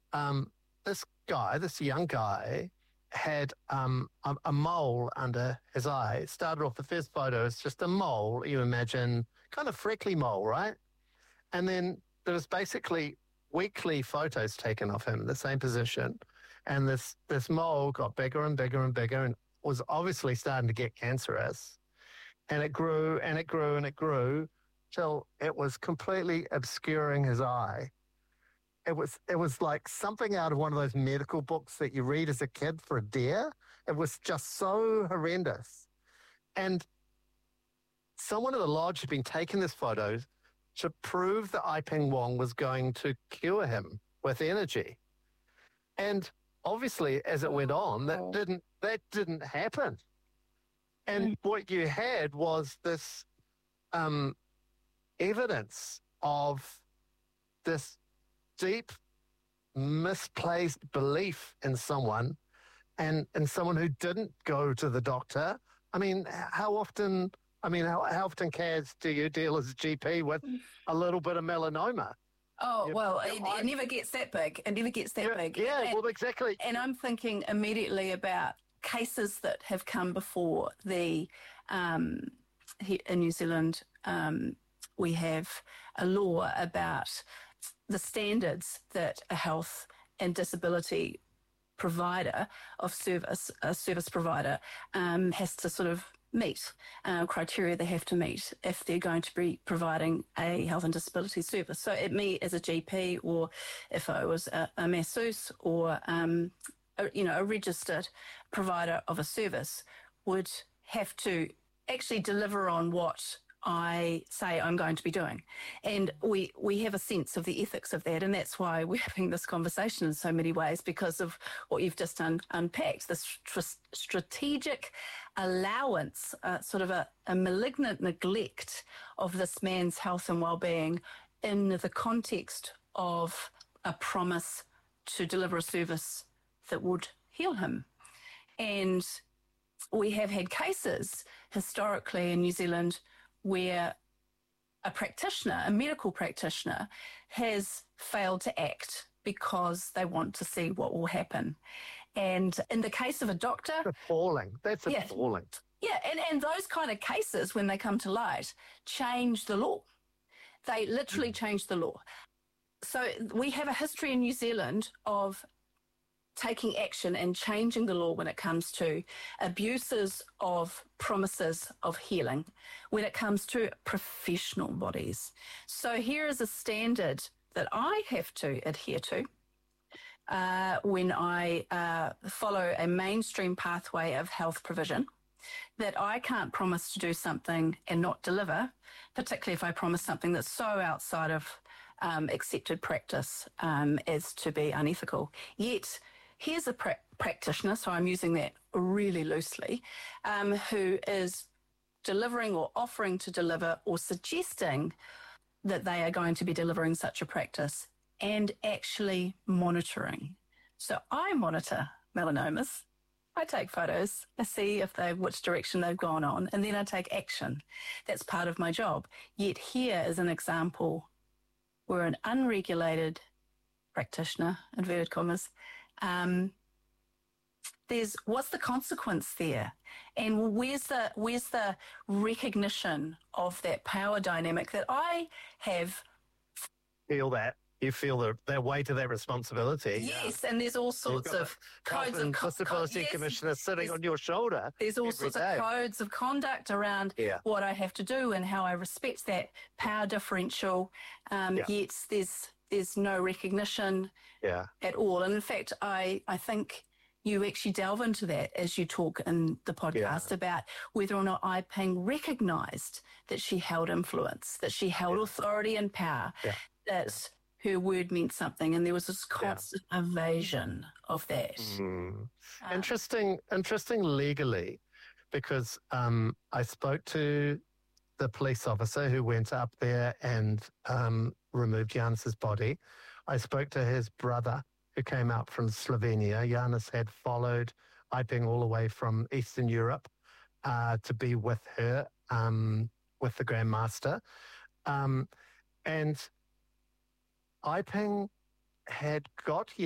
this young guy, had a mole under his eye. It started off, the first photo is just a mole, you imagine, kind of freckly mole, right? And then there was basically weekly photos taken of him in the same position. And this mole got bigger and bigger and bigger and was obviously starting to get cancerous. And it grew and it grew and it grew till it was completely obscuring his eye. It was like something out of one of those medical books that you read as a kid for a dare. It was just so horrendous. And someone at the lodge had been taking this photo to prove that Aiping Wong was going to cure him with energy. And obviously, as it went on, that didn't happen. And what you had was this evidence of this deep, misplaced belief in someone and someone who didn't go to the doctor. I mean, how often, Kaz, do you deal as a GP with a little bit of melanoma? Oh, well, it never gets that big. It never gets that big. Yeah, well, exactly. And I'm thinking immediately about cases that have come before in New Zealand. We have a law about the standards that a health and disability provider of service, a service provider, has to sort of meet, criteria they have to meet if they're going to be providing a health and disability service. So me as a GP, or if I was a masseuse or a registered provider of a service, would have to actually deliver on what I say I'm going to be doing. And we have a sense of the ethics of that, and that's why we're having this conversation in so many ways, because of what you've just unpacked, this strategic allowance, sort of a malignant neglect of this man's health and well-being in the context of a promise to deliver a service that would heal him. And we have had cases historically in New Zealand where a medical practitioner, has failed to act because they want to see what will happen. And in the case of a doctor... That's appalling. Yeah, and those kind of cases, when they come to light, change the law. They literally change the law. So we have a history in New Zealand of taking action and changing the law when it comes to abuses of promises of healing, when it comes to professional bodies. So here is a standard that I have to adhere to when I follow a mainstream pathway of health provision, that I can't promise to do something and not deliver, particularly if I promise something that's so outside of accepted practice as to be unethical. Yet here's a practitioner, so I'm using that really loosely, who is delivering or offering to deliver or suggesting that they are going to be delivering such a practice and actually monitoring. So I monitor melanomas. I take photos, I see which direction they've gone on, and then I take action. That's part of my job. Yet here is an example where an unregulated practitioner, inverted commas, what's the consequence there? And where's the recognition of that power dynamic that I have? You feel the weight of that responsibility. Yes, and there's all sorts of codes of disability commissioner sitting on your shoulder. There's all sorts of codes of conduct around what I have to do and how I respect that power differential. Yet there's no recognition at all. And in fact, I think you actually delve into that as you talk in the podcast about whether or not Aiping recognised that she held influence, that she held authority and power, that her word meant something, and there was this constant evasion of that. Interesting legally, because I spoke to the police officer who went up there and removed Janus's body. I spoke to his brother who came out from Slovenia. Janus had followed Aiping all the way from Eastern Europe to be with her, with the Grand Master. And Aiping had got